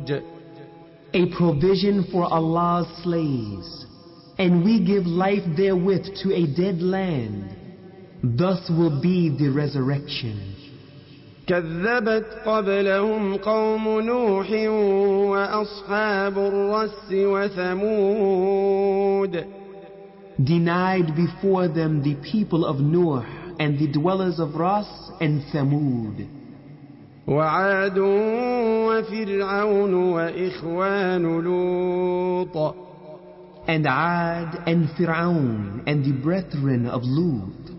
a provision for Allah's slaves, and we give life therewith to a dead land. Thus will be the resurrection. كذبت قبلهم قوم نوح وأصحاب الرس وثمود. Denied before them the people of Nuh and the dwellers of Ras and Thamud. وعاد وفرعون وإخوان لوط. And Ad and Fir'aun and the brethren of Lut.